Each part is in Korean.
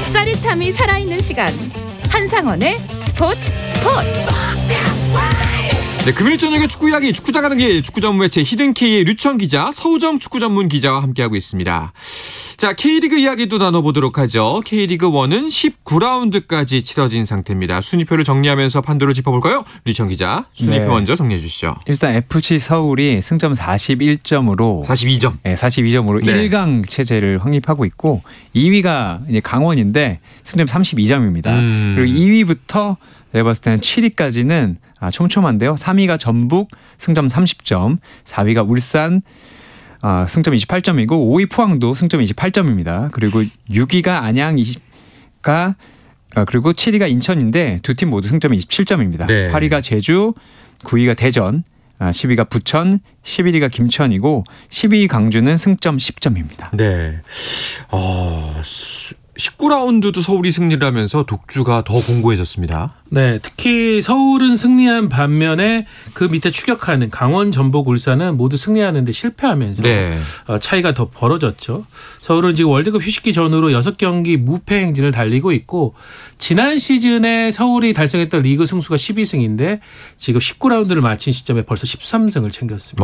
짜릿함이 살아있는 시간 한상원의 스포츠. 네, 금요일 저녁에 축구 이야기 축구장 가는 길 축구 전문 매체 히든K의 류청 기자, 서우정 축구 전문 기자와 함께하고 있습니다. 자, K리그 이야기도 나눠보도록 하죠. K리그1은 19라운드까지 치러진 상태입니다. 순위표를 정리하면서 판도를 짚어볼까요? 류청 기자, 순위표 먼저 정리해 주시죠. 일단 FC 서울이 승점 41점으로 42점. 네, 42점으로 네. 1강 체제를 확립하고 있고 2위가 이제 강원인데 승점 32점입니다. 그리고 2위부터 제가 봤을 때는 7위까지는 촘촘한데요. 3위가 전북 승점 30점, 4위가 울산 승점 28점이고 5위 포항도 승점 28점입니다. 그리고 6위가 안양 20가 그리고 7위가 인천인데 두 팀 모두 승점이 27점입니다. 네. 8위가 제주, 9위가 대전, 10위가 부천, 11위가 김천이고 12위 강주는 승점 10점입니다. 네. 19라운드도 서울이 승리를 하면서 독주가 더 공고해졌습니다. 네, 특히 서울은 승리한 반면에 그 밑에 추격하는 강원, 전북, 울산은 모두 승리하는데 실패하면서 차이가 더 벌어졌죠. 서울은 지금 월드컵 휴식기 전후로 6경기 무패 행진을 달리고 있고 지난 시즌에 서울이 달성했던 리그 승수가 12승인데 지금 19라운드를 마친 시점에 벌써 13승을 챙겼습니다.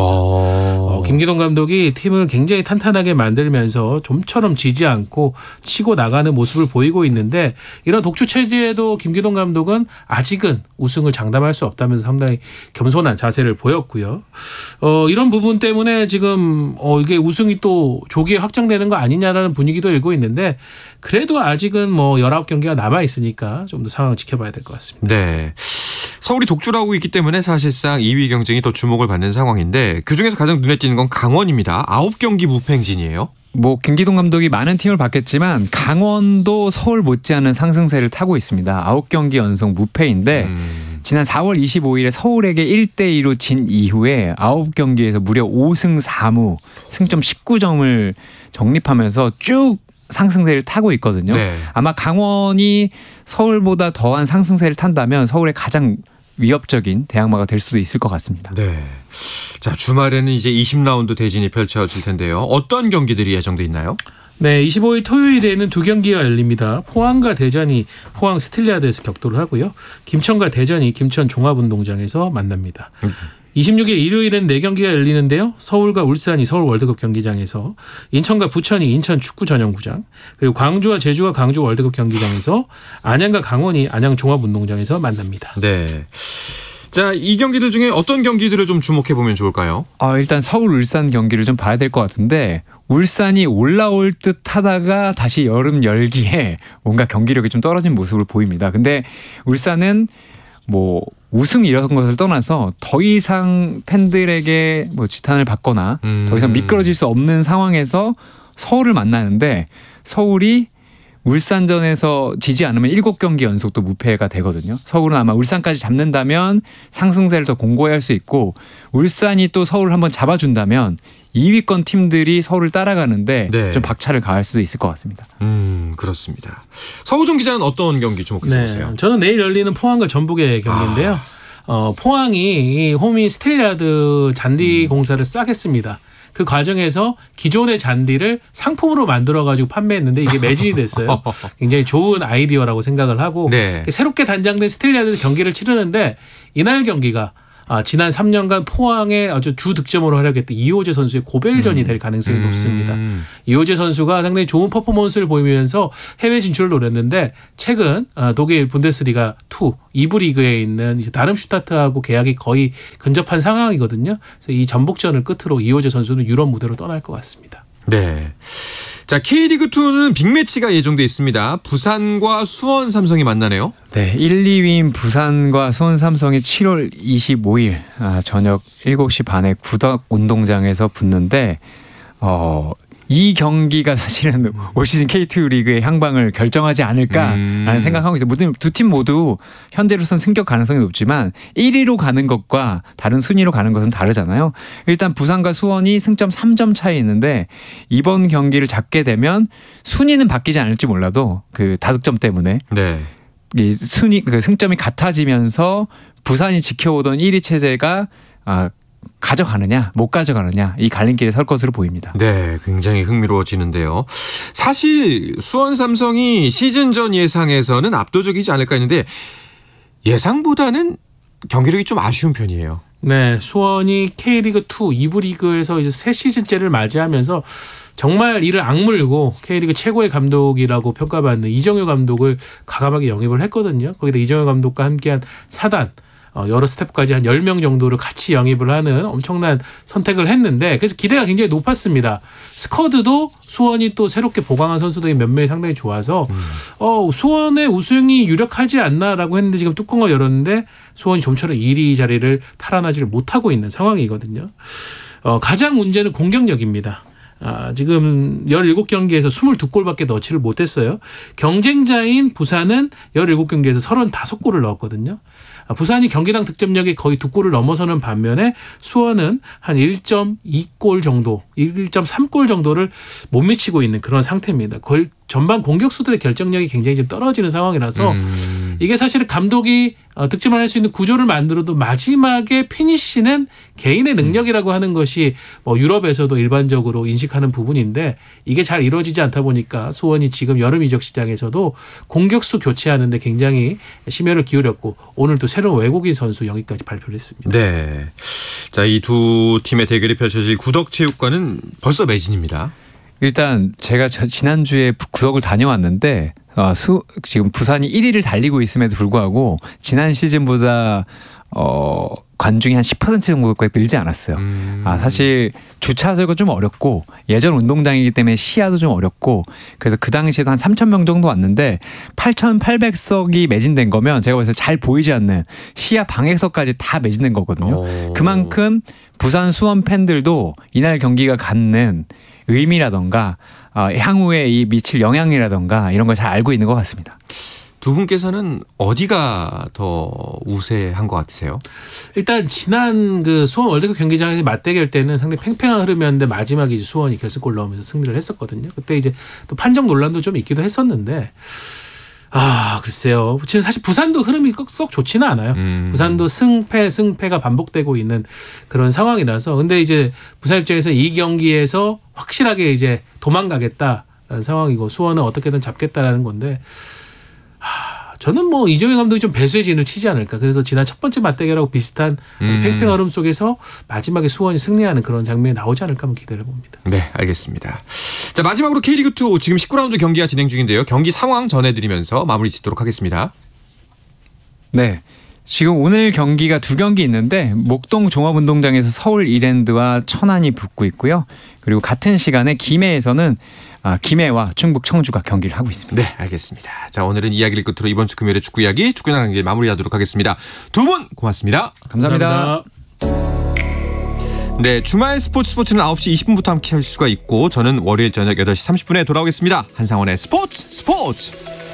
김기동 감독이 팀을 굉장히 탄탄하게 만들면서 좀처럼 지지 않고 치고 나가는 모습을 보이고 있는데 이런 독주 체제에도 김기동 감독은 아직은 우승을 장담할 수 없다면서 상당히 겸손한 자세를 보였고요. 이런 부분 때문에 지금 이게 우승이 또 조기에 확정되는 거 아니냐라는 분위기도 일고 있는데 그래도 아직은 19경기가 남아있으니까 좀 더 상황을 지켜봐야 될 것 같습니다. 네. 서울이 독주를 하고 있기 때문에 사실상 2위 경쟁이 더 주목을 받는 상황인데 그중에서 가장 눈에 띄는 건 강원입니다. 9경기 무패 행진이에요. 김기동 감독이 많은 팀을 봤겠지만 강원도 서울 못지않은 상승세를 타고 있습니다. 9경기 연속 무패인데 지난 4월 25일에 서울에게 1대2로 진 이후에 9경기에서 무려 5승 4무 승점 19점을 정립하면서 쭉 상승세를 타고 있거든요. 네. 아마 강원이 서울보다 더한 상승세를 탄다면 서울의 가장 위협적인 대항마가 될 수도 있을 것 같습니다. 네. 자, 주말에는 이제 20라운드 대진이 펼쳐질 텐데요. 어떤 경기들이 예정돼 있나요? 네, 25일 토요일에는 두 경기가 열립니다. 포항과 대전이 포항 스틸리아드에서 격돌을 하고요. 김천과 대전이 김천 종합운동장에서 만납니다. 26일 일요일엔 4경기가 열리는데요. 서울과 울산이 서울 월드컵 경기장에서, 인천과 부천이 인천 축구 전용구장, 그리고 광주와 제주가 광주 월드컵 경기장에서, 안양과 강원이 안양 종합운동장에서 만납니다. 네. 자, 이 경기들 중에 어떤 경기들을 좀 주목해 보면 좋을까요? 일단 서울 울산 경기를 좀 봐야 될 것 같은데 울산이 올라올 듯 하다가 다시 여름 열기에 뭔가 경기력이 좀 떨어진 모습을 보입니다. 근데 울산은 우승 이런 것을 떠나서 더 이상 팬들에게 지탄을 받거나 더 이상 미끄러질 수 없는 상황에서 서울을 만나는데 서울이 울산전에서 지지 않으면 7경기 연속 또 무패가 되거든요. 서울은 아마 울산까지 잡는다면 상승세를 더 공고히 할 수 있고 울산이 또 서울을 한번 잡아준다면 2위권 팀들이 서울을 따라가는데 좀 박차를 가할 수도 있을 것 같습니다. 그렇습니다. 서우정 기자는 어떤 경기 주목해서 보세요? 저는 내일 열리는 포항과 전북의 경기인데요. 포항이 홈인 스틸리아드 잔디 공사를 싹 했습니다. 그 과정에서 기존의 잔디를 상품으로 만들어가지고 판매했는데 이게 매진이 됐어요. 굉장히 좋은 아이디어라고 생각을 하고 새롭게 단장된 스틸리아드 경기를 치르는데 이날 경기가 지난 3년간 포항의 아주 주 득점으로 활약했던 이호재 선수의 고별전이 될 가능성이 높습니다. 이호재 선수가 상당히 좋은 퍼포먼스를 보이면서 해외 진출을 노렸는데 최근 독일 분데스리가 2부 리그에 있는 다름슈타트하고 계약이 거의 근접한 상황이거든요. 그래서 이 전북전을 끝으로 이호재 선수는 유럽 무대로 떠날 것 같습니다. 네. 자, K리그2는 빅매치가 예정돼 있습니다. 부산과 수원 삼성이 만나네요. 네, 1, 2위인 부산과 수원 삼성이 7월 25일 저녁 7시 반에 구덕 운동장에서 붙는데 이 경기가 사실은 올 시즌 K2 리그의 향방을 결정하지 않을까라는 생각하고 있어요. 모든 두 팀 모두 현재로선 승격 가능성이 높지만 1위로 가는 것과 다른 순위로 가는 것은 다르잖아요. 일단 부산과 수원이 승점 3점 차이 있는데 이번 경기를 잡게 되면 순위는 바뀌지 않을지 몰라도 그 다득점 때문에 이 순위 그 승점이 같아지면서 부산이 지켜오던 1위 체제가 가져가느냐 못 가져가느냐 이 갈림길에 설 것으로 보입니다. 네, 굉장히 흥미로워지는데요. 사실 수원 삼성이 시즌 전 예상에서는 압도적이지 않을까 했는데 예상보다는 경기력이 좀 아쉬운 편이에요. 네, 수원이 K리그2 2부 리그에서 이제 새 시즌째를 맞이하면서 정말 이를 악물고 K리그 최고의 감독이라고 평가받는 이정효 감독을 과감하게 영입을 했거든요. 거기다 이정효 감독과 함께한 사단 여러 스텝까지 한 10명 정도를 같이 영입을 하는 엄청난 선택을 했는데 그래서 기대가 굉장히 높았습니다. 스쿼드도 수원이 또 새롭게 보강한 선수들이 몇 명이 상당히 좋아서 수원의 우승이 유력하지 않나라고 했는데 지금 뚜껑을 열었는데 수원이 좀처럼 1위 자리를 탈환하지를 못하고 있는 상황이거든요. 가장 문제는 공격력입니다. 지금 17경기에서 22골밖에 넣지를 못했어요. 경쟁자인 부산은 17경기에서 35골을 넣었거든요. 부산이 경기당 득점력이 거의 2골을 넘어서는 반면에 수원은 한 1.2골 정도, 1.3골 정도를 못 미치고 있는 그런 상태입니다. 거의 전반 공격수들의 결정력이 굉장히 좀 떨어지는 상황이라서 이게 사실 감독이 득점을 할 수 있는 구조를 만들어도 마지막에 피니쉬는 개인의 능력이라고 하는 것이 뭐 유럽에서도 일반적으로 인식하는 부분인데 이게 잘 이루어지지 않다 보니까 수원이 지금 여름 이적 시장에서도 공격수 교체하는데 굉장히 심혈을 기울였고 오늘 또 새로운 외국인 선수 영입까지 발표를 했습니다. 네. 자, 이 두 팀의 대결이 펼쳐질 구덕체육관은 벌써 매진입니다. 일단 제가 지난주에 구덕을 다녀왔는데 지금 부산이 1위를 달리고 있음에도 불구하고 지난 시즌보다 관중이 한 10% 정도까지 늘지 않았어요. 사실 주차소가 좀 어렵고 예전 운동장이기 때문에 시야도 좀 어렵고 그래서 그 당시에도 한 3,000명 정도 왔는데 8,800석이 매진된 거면 제가 봤을 때 잘 보이지 않는 시야 방해석까지 다 매진된 거거든요. 그만큼 부산 수원 팬들도 이날 경기가 갖는 의미라던가 향후에 이 미칠 영향이라던가 이런 걸 잘 알고 있는 것 같습니다. 두 분께서는 어디가 더 우세한 것 같으세요? 일단 지난 그 수원 월드컵 경기장에서 맞대결 때는 상당히 팽팽한 흐름이었는데 마지막에 이제 수원이 결승골 넣으면서 승리를 했었거든요. 그때 이제 또 판정 논란도 좀 있기도 했었는데 글쎄요. 지금 사실 부산도 흐름이 썩 좋지는 않아요. 부산도 승패가 반복되고 있는 그런 상황이라서. 근데 이제 부산 입장에서 이 경기에서 확실하게 이제 도망가겠다라는 상황이고 수원은 어떻게든 잡겠다라는 건데 저는 뭐 이정효 감독이 좀 배수의 진을 치지 않을까. 그래서 지난 첫 번째 맞대결하고 비슷한 팽팽한 흐름 속에서 마지막에 수원이 승리하는 그런 장면이 나오지 않을까 한번 기대를 해봅니다. 네, 알겠습니다. 자, 마지막으로 K리그2 지금 19라운드 경기가 진행 중인데요. 경기 상황 전해드리면서 마무리 짓도록 하겠습니다. 네. 지금 오늘 경기가 2경기 있는데 목동 종합운동장에서 서울 이랜드와 천안이 붙고 있고요. 그리고 같은 시간에 김해에서는 김해와 충북 청주가 경기를 하고 있습니다. 네, 알겠습니다. 자, 오늘은 이야기를 끝으로 이번 주 금요일의 축구 이야기 축구장 경기 마무리하도록 하겠습니다. 두 분 고맙습니다. 감사합니다. 네, 주말 스포츠는 9시 20분부터 함께 할 수가 있고 저는 월요일 저녁 8시 30분에 돌아오겠습니다. 한상원의 스포츠.